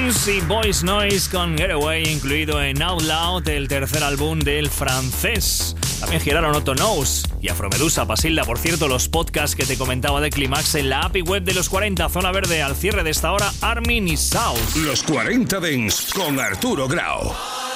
Prince y Boys Noise con Getaway, incluido en Out Loud, el tercer álbum del francés. También giraron Otto Knows y Afromedusa, Pasilda. Por cierto, los podcasts que te comentaba de Climax en la API web de los 40, Zona Verde. Al cierre de esta hora, Armin y South. Los 40 Dance con Arturo Grau.